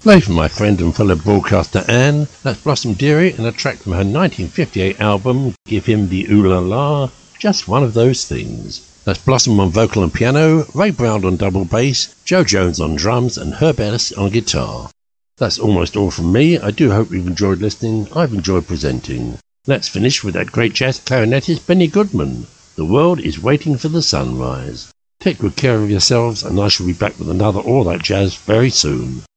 Play for my friend and fellow broadcaster Anne. That's Blossom Dearie and a track from her 1958 album, Give Him the Ooh La La, Just One of Those Things. That's Blossom on vocal and piano, Ray Brown on double bass, Joe Jones on drums and Herb Ellis on guitar. That's almost all from me. I do hope you've enjoyed listening. I've enjoyed presenting. Let's finish with that great jazz clarinetist Benny Goodman. The world is waiting for the sunrise. Take good care of yourselves and I shall be back with another All That Jazz very soon.